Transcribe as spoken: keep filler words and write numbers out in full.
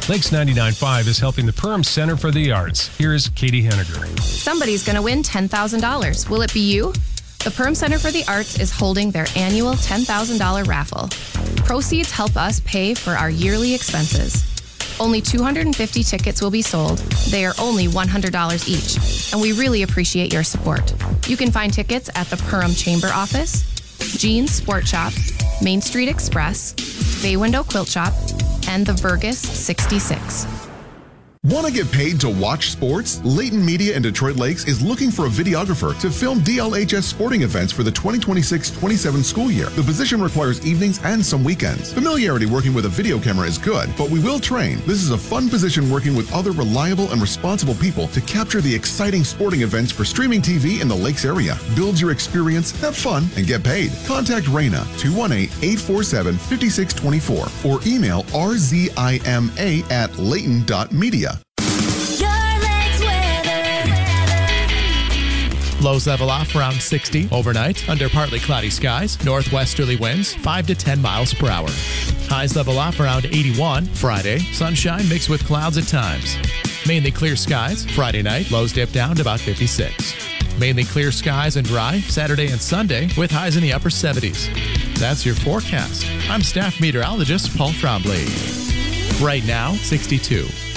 Lakes ninety-nine point five is helping the Perham Center for the Arts. Here's Katie Henniger. Somebody's going to win ten thousand dollars. Will it be you? The Perham Center for the Arts is holding their annual ten thousand dollars raffle. Proceeds help us pay for our yearly expenses. Only two hundred fifty tickets will be sold. They are only one hundred dollars each, and we really appreciate your support. You can find tickets at the Perham Chamber Office, Jean's Sport Shop, Main Street Express, Bay Window Quilt Shop, and the Vergus sixty-six. Want to get paid to watch sports? Layton Media in Detroit Lakes is looking for a videographer to film D L H S sporting events for the twenty twenty-six twenty-seven school year. The position requires evenings and some weekends. Familiarity working with a video camera is good, but we will train. This is a fun position working with other reliable and responsible people to capture the exciting sporting events for streaming T V in the Lakes area. Build your experience, have fun, and get paid. Contact Raina, two one eight, eight four seven, five six two four, or email r z i m a at layton dot media. Lows level off around sixty overnight under partly cloudy skies. Northwesterly winds five to ten miles per hour. Highs level off around eighty-one Friday. Sunshine mixed with clouds at times. Mainly clear skies Friday night. Lows dip down to about fifty-six. Mainly clear skies and dry Saturday and Sunday with highs in the upper seventies. That's your forecast. I'm staff meteorologist Paul Trombley. Right now, sixty-two.